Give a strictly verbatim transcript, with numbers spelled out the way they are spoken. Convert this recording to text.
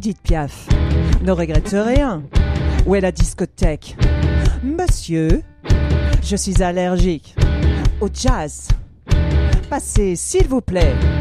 Edith Piaf ne regrette rien. Où est la discothèque? Monsieur, je suis allergique au jazz. Passez, s'il vous plaît.